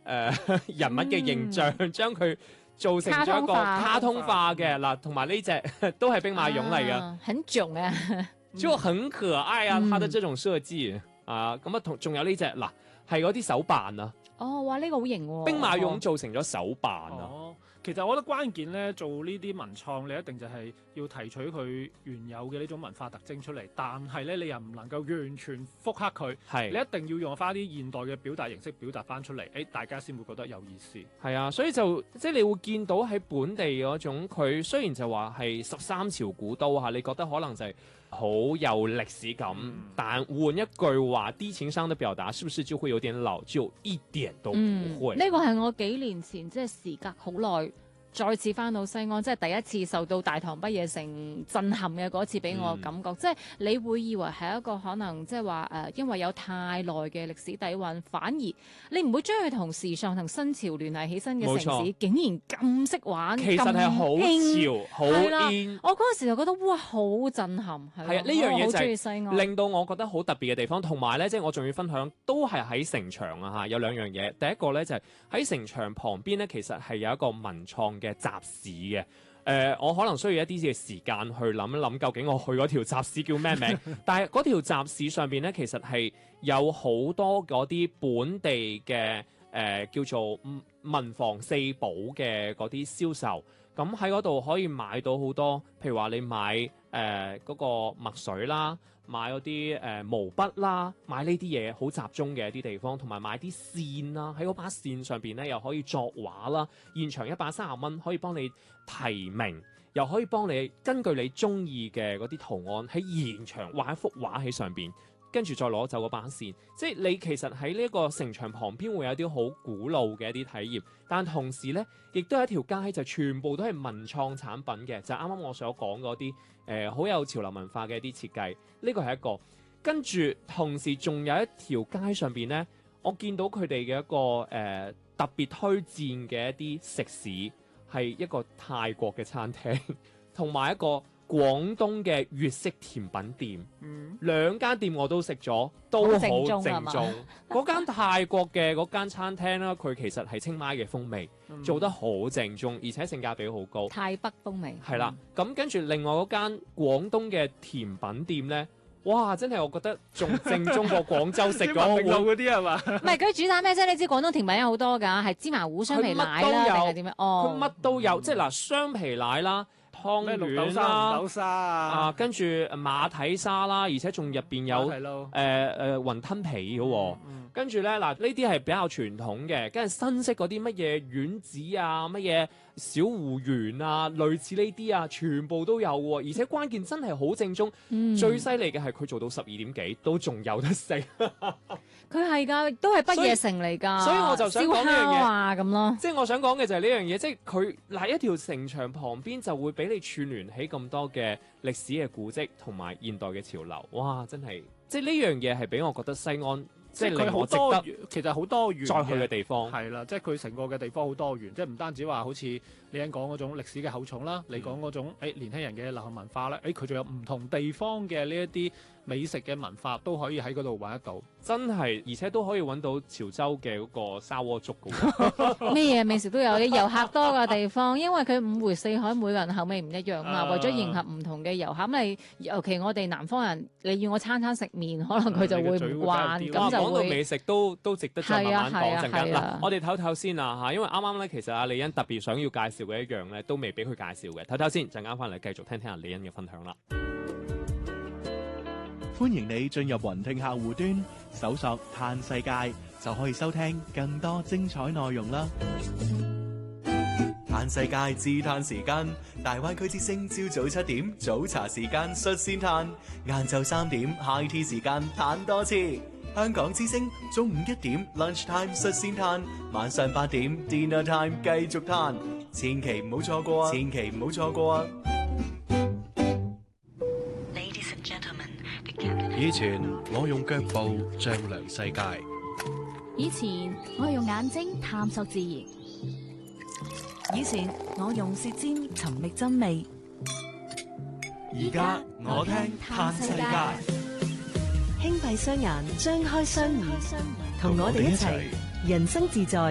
人物嘅形象，將佢做成咗一個卡通化嘅嗱，同埋呢隻都係兵馬俑嚟嘅， 很重啊， 就很可愛啊！它的這種設計啊，咁啊同仲有呢隻嗱，係嗰啲手辦啊， 哦，哇，呢個好型喎， 兵馬俑做成咗手辦啊。 其實我覺得關鍵咧，做呢啲文創，你一定就係要提取佢原有嘅呢種文化特徵出嚟，但係咧你又唔能夠完全複刻佢， 係你一定要用翻啲現代嘅表達形式表達翻出嚟，大家先會覺得有意思。 係啊，所以就即係你會見到喺本地嗰種，佢雖然就話係13朝古都嚇，你覺得可能就係好有歷史感，但換一句話，低情商的表達，是不是就會有點老舊？一點都不會。 呢個係我幾年前即係時隔好耐，再次翻到西安，即係第一次受到大唐不夜城震撼嘅嗰次俾我感覺，即係你會以為係一個可能即係話因為有太耐嘅歷史底蘊，反而你唔會將佢同時尚同新潮聯繫起身嘅城市，竟然咁識玩， 其實係好潮，好 in。 我嗰陣時就覺得哇，好震撼，係啊，呢樣嘢就係令到我覺得好特別嘅地方，同埋咧，即係我仲要分享，都係喺城牆啊嚇，有兩樣嘢。第一個咧就係喺城牆旁邊咧，其實係有一個文創嘅集市嘅。我可能需要一啲嘅時間去諗一諗，究竟我去嗰條集市叫咩名？但係嗰條集市上邊咧，其實係有好多嗰啲本地嘅叫做文房四寶嘅嗰啲銷售。咁喺嗰度可以買到好多，譬如話你買嗰個墨水啦，買嗰啲毛筆啦，買呢啲嘢好集中嘅一啲地方，同埋買啲線啦，喺嗰把線上邊咧又可以作畫啦，現場130蚊可以幫你提名，又可以幫你根據你中意嘅嗰啲圖案喺現場畫一幅畫喺上邊。跟住再攞走嗰把線，即係你其實喺呢一個城牆旁邊會有啲好古老嘅一啲體驗，但同時呢，亦都有一條街就全部都係文創產品嘅，就啱啱我所講嗰啲好有潮流文化嘅一啲設計，呢個係一個。跟住同時仲有一條街上邊呢，我見到佢哋嘅一個特別推薦嘅一啲食肆，係一個泰國嘅餐廳，同埋一個廣東嘅粵式甜品店，兩間店我都食咗，都好正宗。嗰間泰國嘅嗰間餐廳啦，佢其實係清邁嘅風味，做得好正宗，而且性價比好高。 泰北風味係啦，咁跟住另外嗰間廣東嘅甜品店咧，哇！真係我覺得仲正宗過廣州食嗰碗嗰啲係嘛？ 唔係佢主打咩啫？你知廣東甜品有好多㗎，係芝麻糊、雙皮奶啦，定係點樣？ 佢乜都有，即係嗱，雙皮奶啦。湯圓啦， 綠豆沙啊， 跟住馬蹄沙啦，而且仲入邊有雲吞皮嘅，跟住咧嗱，呢啲係比較傳統嘅，跟住新式嗰啲乜嘢丸子啊，乜嘢小芋圓啊，類似呢啲啊，全部都有喎，而且關鍵真係好正宗，最犀利嘅係佢做到12點幾都仲有得食， 佢係㗎，都係不夜城嚟㗎， 所以我就想講呢樣嘢啊咁咯， 即係我想講嘅就係呢樣嘢，即係佢嗱一條城牆旁邊就會俾你串聯起咁多嘅歷史嘅古蹟同埋現代嘅潮流，哇！真係，即係呢樣嘢係俾我覺得西安。即係佢好多元， 其實好多元再去嘅地方係啦，即係佢成個嘅地方好多元，即係唔單止話好似你啱講嗰種歷史嘅厚重啦，你講嗰種年輕人嘅流行文化啦，佢仲有唔同地方嘅呢一啲美食嘅文化都可以喺嗰度揾得到， 真係，而且都可以揾到潮州嘅嗰個砂鍋粥嘅， 咩嘢美食都有，啲遊客多嘅地方，因為佢五湖四海每個人口味唔一樣嘛，為咗迎合唔同嘅遊客，咁尤其我哋南方人，你要我餐餐食麵，可能佢就會唔慣，咁就。 講到美食都值得再慢慢講陣間。嗱，我哋唞唞先啦嚇，因為啱啱咧其實阿李欣特別想要介紹嘅一樣咧，都未俾佢介紹嘅。唞唞先，陣間翻嚟繼續聽聽阿李欣嘅分享啦。 歡迎你進入雲聽客戶端，搜索嘆世界，就可以收聽更多精彩內容啦。嘆世界自嘆時間，大灣區之聲朝早7點早茶時間率先嘆，晏晝3點 high tea 時間嘆多次。香港之聲中午1點 lunch time 率先嘆，晚上8點 dinner time 繼續嘆，千祈唔好錯過啊！千祈唔好錯過啊！ 以前我用腳步丈量世界， 以前我用眼睛探索自然，以前我用舌尖尋覓真味， 而家我聽嘆世界。 輕閉雙眼，張開雙耳，同我哋一齊人生自在，